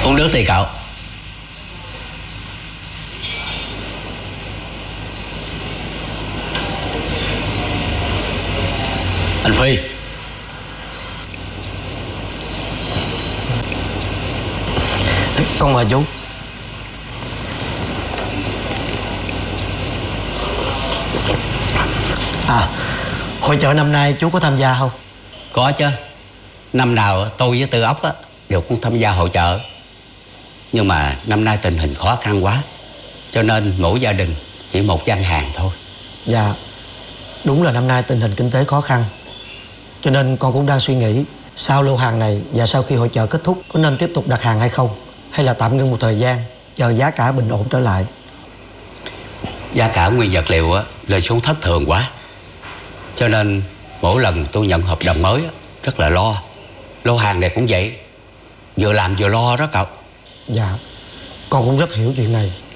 Uống nước đi cậu. Anh Phi. Con mời chú. Hội chợ năm nay chú có tham gia không? Có chứ. Năm nào tôi với Tư Ốc á đều cũng tham gia hội chợ. Nhưng mà năm nay tình hình khó khăn quá, cho nên mỗi gia đình chỉ một gian hàng thôi. Dạ, đúng là năm nay tình hình kinh tế khó khăn, cho nên con cũng đang suy nghĩ sau lô hàng này và sau khi hội chợ kết thúc có nên tiếp tục đặt hàng hay không, hay là tạm ngưng một thời gian chờ giá cả bình ổn trở lại. Giá cả nguyên vật liệu á lên xuống thất thường quá, cho nên mỗi lần tôi nhận hợp đồng mới á, rất là lo. Lô hàng này cũng vậy, vừa làm vừa lo đó cậu. Dạ, con cũng rất hiểu chuyện này.